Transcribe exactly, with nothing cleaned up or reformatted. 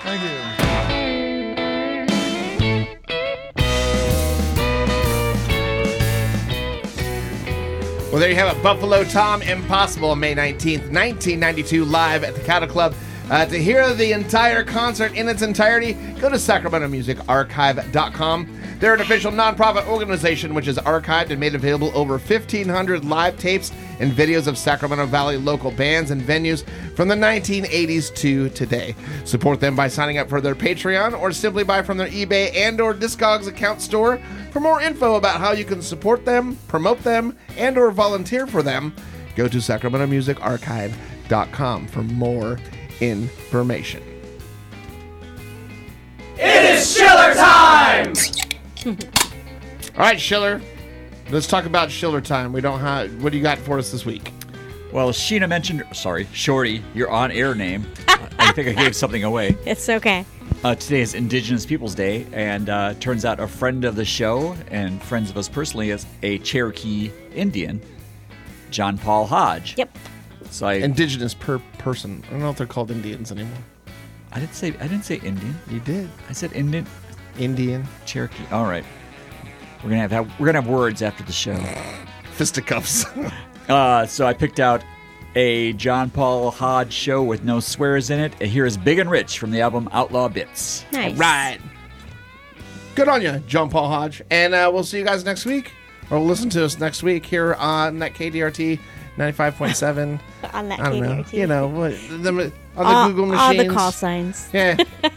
Thank you. Well, there you have it. Buffalo Tom Impossible on May nineteenth, nineteen ninety-two, live at the Cattle Club. Uh, to hear the entire concert in its entirety, go to Sacramento Music Archive dot com. They're an official nonprofit organization which has archived and made available over fifteen hundred live tapes and videos of Sacramento Valley local bands and venues from the nineteen eighties to today. Support them by signing up for their Patreon or simply buy from their eBay and or Discogs account store. For more info about how you can support them, promote them, and or volunteer for them, go to Sacramento Music Archive dot com for more information. It is Schiller time! All right, Schiller. Let's talk about Schiller time. We don't have. What do you got for us this week? Well, Sheena mentioned, sorry, Shorty, your on-air name. I think I gave something away. It's okay. Uh, today is Indigenous Peoples Day, and uh, turns out a friend of the show and friends of us personally is a Cherokee Indian, John Paul Hodge. Yep. So I, Indigenous per person. I don't know if they're called Indians anymore. I didn't say I didn't say Indian. You did. I said Indian. Indian. Cherokee. All right. We're gonna have, have we're gonna have words after the show. Fisticuffs. uh, so I picked out a John Paul Hodge show with no swears in it. Here is Big and Rich from the album Outlaw Bits. Nice. Right. Good on you, John Paul Hodge. And uh, we'll see you guys next week. Or listen to us next week here on that K D R T ninety-five point seven. On that I don't K D know. R T. You know, what, the, on the all, Google all machines. the call signs. Yeah.